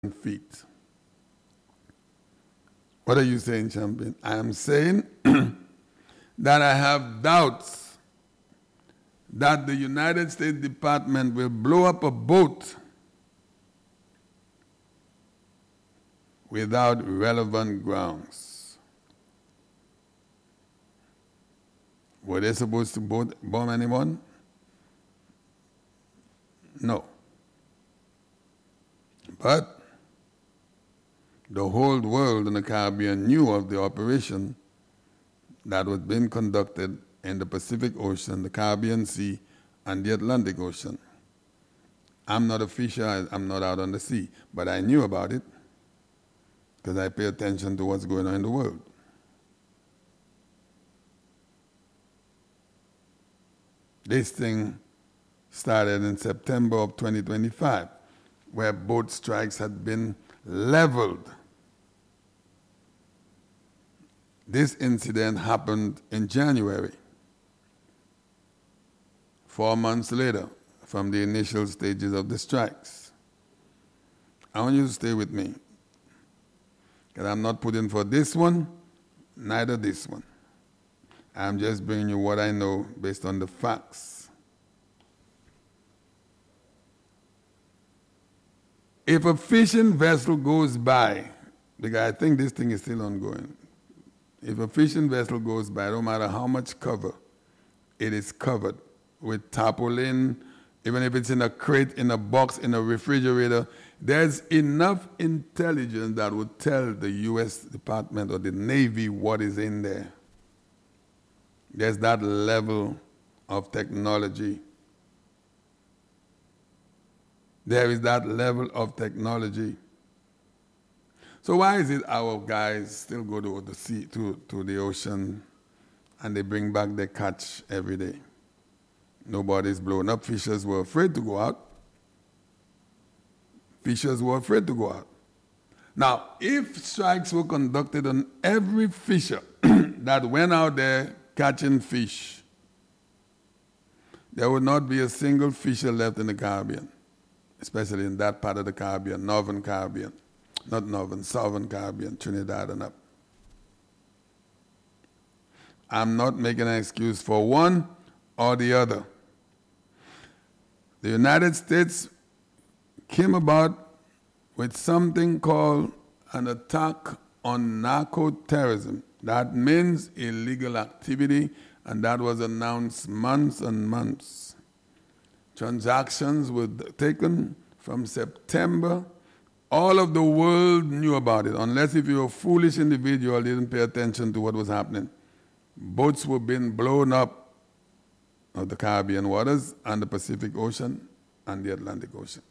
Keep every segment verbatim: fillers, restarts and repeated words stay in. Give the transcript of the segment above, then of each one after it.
feet. What are you saying, Champion? I am saying that I have doubts that the United States Department will blow up a boat without relevant grounds. Were they supposed to bomb anyone? No. But the whole world in the Caribbean knew of the operation that was being conducted in the Pacific Ocean, the Caribbean Sea, and the Atlantic Ocean. I'm not a fisher, I'm not out on the sea, but I knew about it because I pay attention to what's going on in the world. This thing started in September of twenty twenty-five, where boat strikes had been leveled. This incident happened in January, four months later from the initial stages of the strikes. I want you to stay with me, because I'm not putting for this one, neither this one. I'm just bringing you what I know based on the facts. If a fishing vessel goes by, because I think this thing is still ongoing, if a fishing vessel goes by, no matter how much cover, it is covered with tarpaulin, even if it's in a crate, in a box, in a refrigerator, there's enough intelligence that would tell the U S Department or the Navy what is in there. There's that level of technology. There is that level of technology. So why is it our guys still go to the sea, to, to the ocean, and they bring back their catch every day? Nobody's blown up. Fishers were afraid to go out. Fishers were afraid to go out. Now, if strikes were conducted on every fisher that went out there catching fish, there would not be a single fisher left in the Caribbean, especially in that part of the Caribbean, Northern Caribbean. Not Northern, Southern Caribbean, Trinidad and up. I'm not making an excuse for one or the other. The United States came about with something called an attack on narco-terrorism. That means illegal activity, and that was announced months and months. Transactions were taken from September. All of the world knew about it, unless if you're a foolish individual, didn't pay attention to what was happening. Boats were being blown up of the Caribbean waters and the Pacific Ocean and the Atlantic Ocean.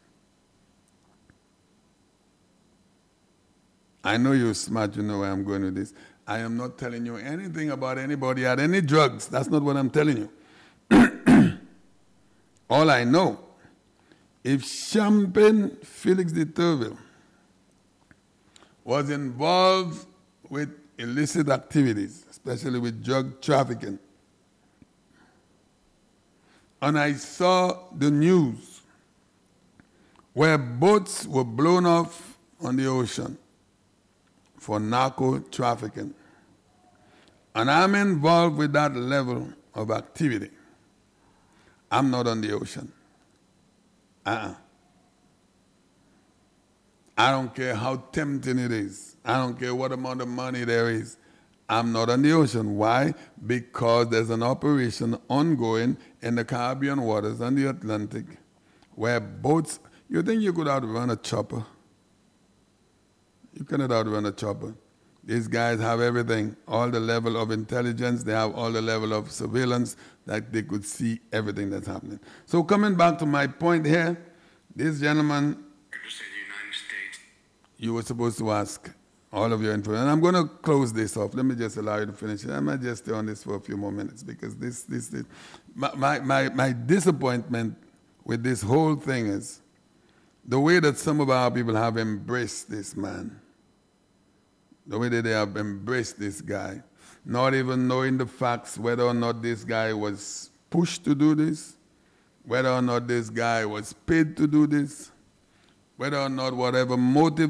I know you're smart, you know where I'm going with this. I am not telling you anything about anybody had any drugs. That's not what I'm telling you. All I know, if Champagne Felix de Turville was involved with illicit activities, especially with drug trafficking, and I saw the news where boats were blown off on the ocean for narco trafficking, and I'm involved with that level of activity, I'm not on the ocean. Uh-uh. I don't care how tempting it is. I don't care what amount of money there is. I'm not on the ocean. Why? Because there's an operation ongoing in the Caribbean waters and the Atlantic where boats, you think you could outrun a chopper? You cannot outrun a chopper. These guys have everything, all the level of intelligence, they have all the level of surveillance that they could see everything that's happening. So coming back to my point here, this gentleman, you were supposed to ask all of your information. And I'm going to close this off. Let me just allow you to finish it. I might just stay on this for a few more minutes because this, this, this my, my, my, my disappointment with this whole thing is the way that some of our people have embraced this man. The way that they have embraced this guy, not even knowing the facts, whether or not this guy was pushed to do this, whether or not this guy was paid to do this, whether or not whatever motive